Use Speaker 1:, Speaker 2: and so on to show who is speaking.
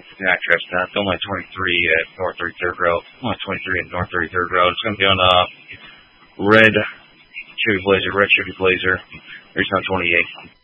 Speaker 1: Jack Trescott, only 23 at North 33rd Road. Only 23 at North 33rd Road. It's going to be on red Chevy Blazer, There's on 28.